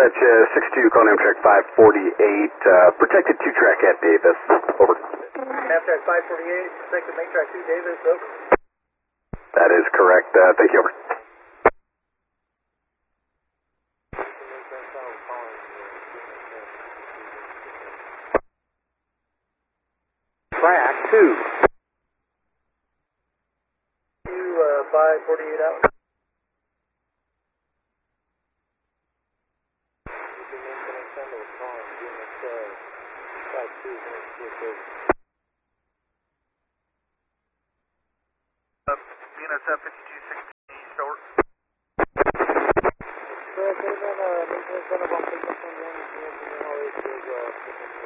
Dispatch 62, calling Amtrak 548, protected 2-track at Davis. Over. Amtrak 548, protected main track 2 Davis, over. That is correct. Thank you, over. Track 2. 548 out. Units 5216 short. So,